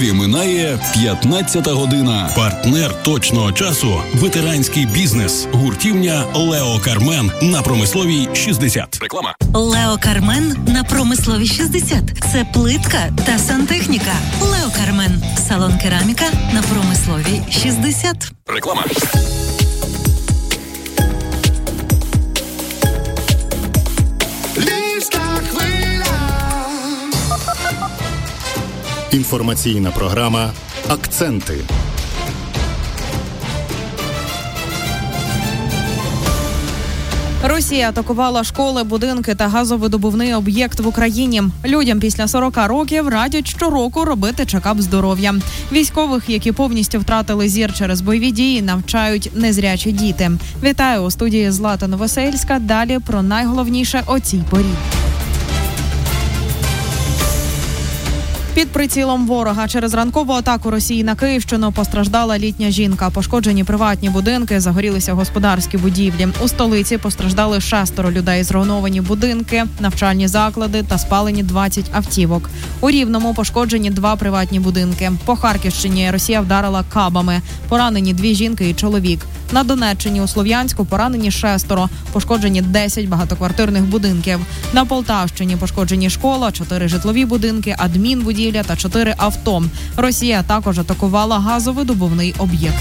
Поки минає 15-та година. Партнер точного часу – ветеранський бізнес. Гуртівня «Лео Кармен» на Промисловій 60. Реклама. «Лео Кармен» на Промисловій 60. Це плитка та сантехніка. «Лео Кармен» – салон кераміка на Промисловій 60. Реклама. Інформаційна програма «Акценти». Росія атакувала школи, будинки та газовидобувний об'єкт в Україні. Людям після 40 років радять щороку робити чекап здоров'я. Військових, які повністю втратили зір через бойові дії, навчають незрячі діти. Вітаю у студії Злата Новосельська. Далі про найголовніше о цій порі. Під прицілом ворога через ранкову атаку Росії на Київщину постраждала літня жінка. Пошкоджені приватні будинки, загорілися господарські будівлі. У столиці постраждали 6 людей, зруйновані будинки, навчальні заклади та спалені 20 автівок. У Рівному пошкоджені 2 приватні будинки. По Харківщині Росія вдарила кабами. Поранені 2 жінки і чоловік. На Донеччині у Слов'янську поранені 6, пошкоджені 10 багатоквартирних будинків. На Полтавщині пошкоджені школа, 4 житлові будинки, адмінбудівля та 4 авто. Росія також атакувала газовидобувний об'єкт.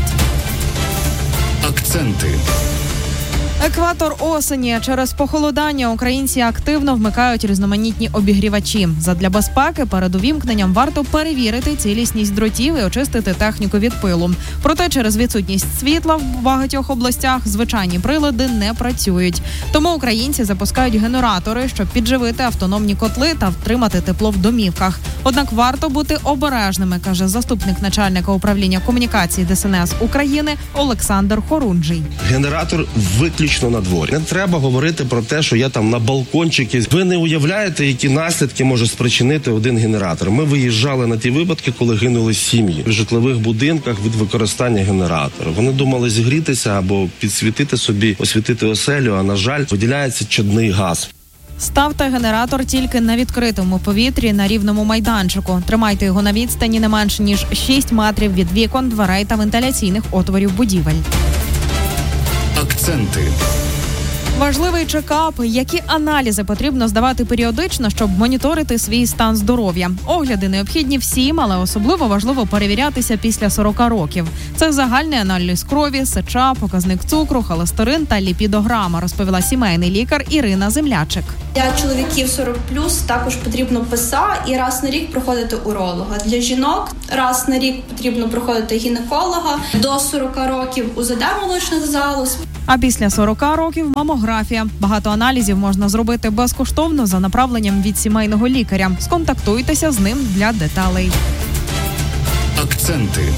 Акценти. Екватор осені. Через похолодання українці активно вмикають різноманітні обігрівачі. Задля безпеки перед увімкненням варто перевірити цілісність дротів і очистити техніку від пилу. Проте через відсутність світла в багатьох областях звичайні прилади не працюють. Тому українці запускають генератори, щоб підживити автономні котли та втримати тепло в домівках. Однак варто бути обережними, каже заступник начальника управління комунікації ДСНС України Олександр Хорунжий. Генератор виключно на дворі. Не треба говорити про те, що я там на балкончикі. Ви не уявляєте, які наслідки може спричинити один генератор. Ми виїжджали на ті випадки, коли гинули сім'ї в житлових будинках від використання генератора. Вони думали зігрітися або підсвітити собі, освітити оселю, а на жаль, виділяється чадний газ. Ставте генератор тільки на відкритому повітрі на рівному майданчику. Тримайте його на відстані не менш ніж 6 метрів від вікон, дверей та вентиляційних отворів будівель. Акценти. Важливий чекап. Які аналізи потрібно здавати періодично, щоб моніторити свій стан здоров'я? Огляди необхідні всім, але особливо важливо перевірятися після 40 років. Це загальний аналіз крові, сеча, показник цукру, холестерин та ліпідограма, розповіла сімейний лікар Ірина Землячик. Для чоловіків 40+, також потрібно ПСА і раз на рік проходити уролога. Для жінок раз на рік потрібно проходити гінеколога. До 40 років УЗД молочних залоз. А після 40 років мамографія. Багато аналізів можна зробити безкоштовно за направленням від сімейного лікаря. Сконтактуйтеся з ним для деталей. Акценти.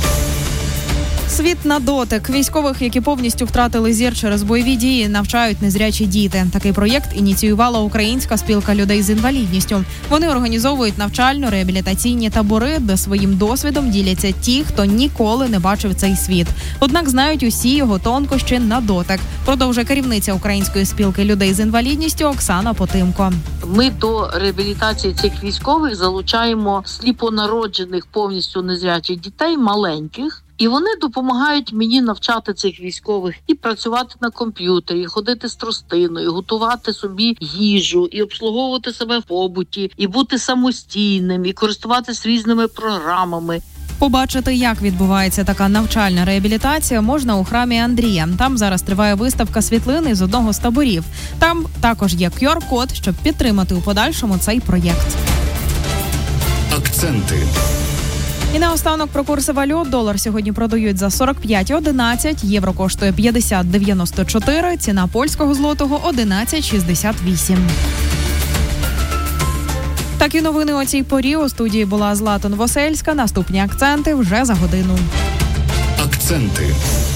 Світ на дотик. Військових, які повністю втратили зір через бойові дії, навчають незрячі діти. Такий проєкт ініціювала Українська спілка людей з інвалідністю. Вони організовують навчально-реабілітаційні табори, де своїм досвідом діляться ті, хто ніколи не бачив цей світ. Однак знають усі його тонкощі на дотик. Продовжує керівниця Української спілки людей з інвалідністю Оксана Потимко. Ми до реабілітації цих військових залучаємо сліпонароджених повністю незрячих дітей, маленьких. І вони допомагають мені навчати цих військових і працювати на комп'ютері, і ходити з тростиною, готувати собі їжу, і обслуговувати себе в побуті, і бути самостійним, і користуватися різними програмами. Побачити, як відбувається така навчальна реабілітація, можна у храмі Андрія. Там зараз триває виставка світлин з одного з таборів. Там також є QR-код, щоб підтримати у подальшому цей проєкт. Акценти. І наостанок про курси валют. Долар сьогодні продають за 45,11, євро коштує 50,94, ціна польського злотого 11,68. Такі новини о цій порі. У студії була Злата Новосельська. Наступні акценти вже за годину. Акценти.